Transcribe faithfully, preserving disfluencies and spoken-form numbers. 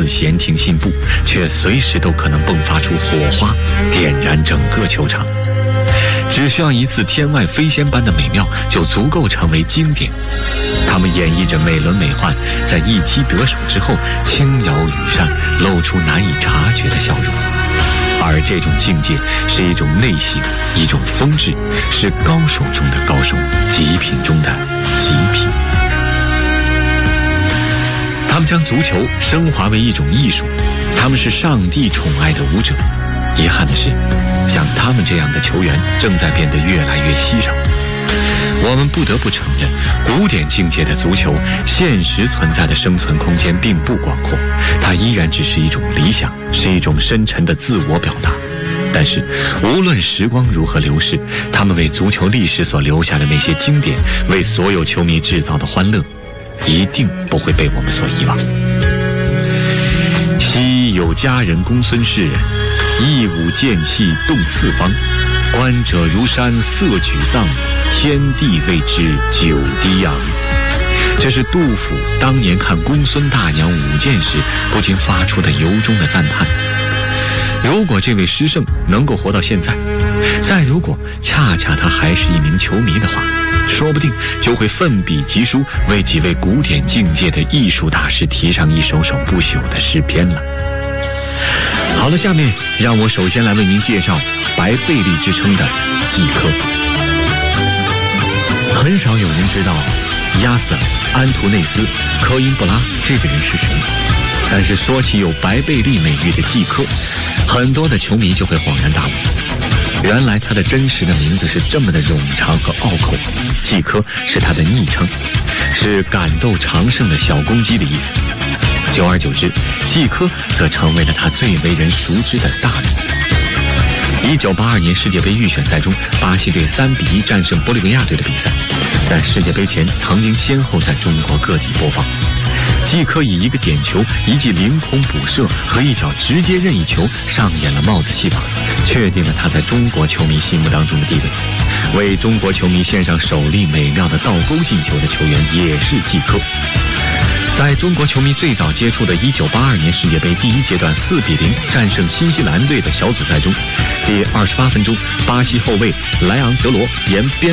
似闲庭信步，却随时都可能迸发出火花，点燃整个球场。只需要一次天外飞仙般的美妙，就足够成为经典。他们演绎着美轮美奂，在一击得手之后轻摇羽扇，露出难以察觉的笑容。而这种境界是一种内省，一种风致，是高手中的高手，极品中的极品。他们将足球升华为一种艺术，他们是上帝宠爱的舞者。遗憾的是，像他们这样的球员正在变得越来越稀少。我们不得不承认，古典境界的足球现实存在的生存空间并不广阔，它依然只是一种理想，是一种深沉的自我表达。但是无论时光如何流逝，他们为足球历史所留下的那些经典，为所有球迷制造的欢乐，一定不会被我们所遗忘。昔有佳人公孙氏，一舞剑气动四方，观者如山色沮丧，天地为之久低昂。这是杜甫当年看公孙大娘舞剑时不禁发出的由衷的赞叹。如果这位诗圣能够活到现在，再如果恰恰他还是一名球迷的话，说不定就会奋笔疾书，为几位古典境界的艺术大师题上一首首不朽的诗篇了。好了，下面让我首先来为您介绍白贝利之称的季科。很少有人知道亚瑟·安图内斯·科因布拉这个人是谁，但是说起有白贝利美誉的季科，很多的球迷就会恍然大悟，原来他的真实的名字是这么的冗长和拗口。季科是他的昵称，是感斗常胜的小公鸡的意思。久而久之，季科则成为了他最为人熟知的大名。一九八二年世界杯预选赛中，巴西队三比一战胜玻利维亚队的比赛，在世界杯前曾经先后在中国各地播放。季科以一个点球、一记凌空补射和一脚直接任意球上演了帽子戏法，确定了他在中国球迷心目当中的地位。为中国球迷献上首粒美妙的倒钩进球的球员也是季科。在中国球迷最早接触的一九八二年世界杯第一阶段四比零战胜新西兰队的小组赛中，第二十八分钟，巴西后卫莱昂德罗沿边